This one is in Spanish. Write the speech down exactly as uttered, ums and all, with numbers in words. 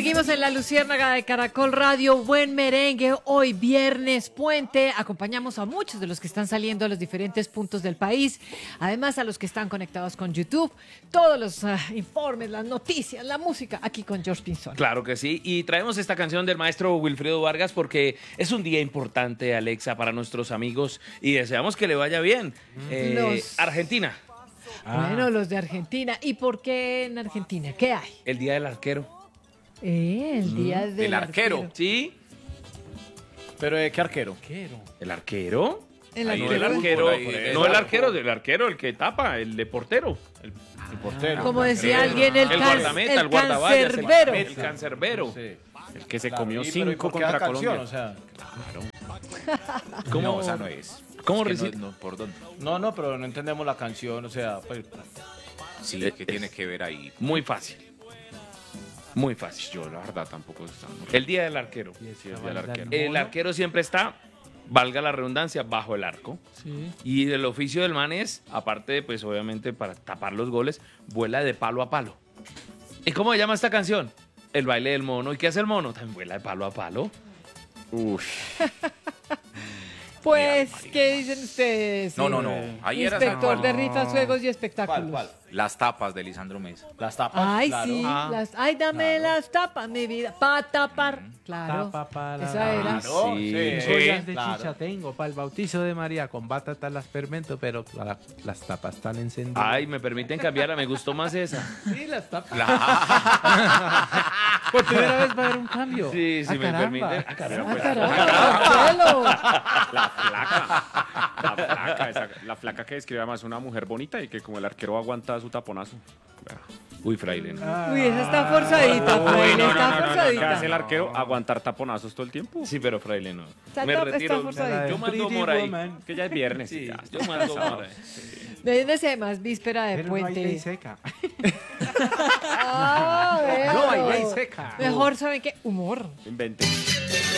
Seguimos en la Luciérnaga de Caracol Radio, buen merengue, hoy viernes puente, acompañamos a muchos de los que están saliendo a los diferentes puntos del país, además a los que están conectados con YouTube, todos los uh, informes, las noticias, la música, aquí con George Pinzón. Claro que sí, y traemos esta canción del maestro Wilfrido Vargas porque es un día importante, Alexa, para nuestros amigos y deseamos que le vaya bien. Eh, Los- Argentina, Bueno, los de Argentina, ¿y por qué en Argentina? ¿Qué hay? el día del arquero. Eh, el día del el arquero. ¿Sí? ¿Pero de qué arquero? ¿El arquero? El Ahí No, arquero. el del arquero, fútbol, ahí de- no el arquero, del arquero, el que tapa, el de portero. El, el portero. Como decía El- alguien, el, el can- guardameta, el el guardaballas, el- cancerbero. el cancerbero. Sí. El que se Claro, comió y- pero ¿y cinco por qué contra esa canción? Colombia. O sea, ¿Cómo? no, o sea, no es. ¿Cómo Es que reci- no, no, ¿por dónde? No, no, pero no entendemos la canción, o sea, pues, Sí, ¿qué tiene que ver ahí? Muy fácil. Muy fácil. Yo la verdad tampoco está. El día del arquero. Sí, el día del arquero. El arquero siempre está, valga la redundancia, bajo el arco. Y el oficio del man es, aparte de, pues obviamente para tapar los goles, vuela de palo a palo. ¿Y cómo se llama esta canción? El baile del mono. ¿Y qué hace el mono? También vuela de palo a palo. Uf. Pues, ¿qué dicen ustedes? No, no, no. Eh, Ahí era Inspector San de Juan. rifas, juegos y espectáculos. ¿cuál, cuál? Las tapas de Lisandro Mesa. Las tapas, Ay, claro. sí, Ah, las, ay, dame las tapas, mi vida, pa' tapar. Claro, Tapa para esa era. Claro, Sí. sí, Ollas de claro. chicha tengo para el bautizo de María con batata las fermento, pero la- las tapas están encendidas. Ay, me permiten cambiarla, me gustó más esa. sí, las tapas. Por primera vez va a haber un cambio. Sí, sí, Ah, me caramba. permiten. Ah, caramba. Ah, carajo, La flaca. La flaca, esa- la flaca que describe además una mujer bonita y que como el arquero aguanta su taponazo. Uy, fraile. ¿no? Uy, esa está forzadita, Uy, Fraile, no, no, está no, no, no, ¿qué forzadita. hace el arquero? Aguantar taponazos todo el tiempo. Sí, pero fraile no. Está Me top, retiro. está forzadita. Yo mando Pretty por ahí. woman. Que ya es viernes. Sí, ya. yo mando por ahí. Desde más víspera de Pero no hay ley puente. seca. Ah, No hay veo. ley seca. Mejor, ¿saben qué? Humor. Invente.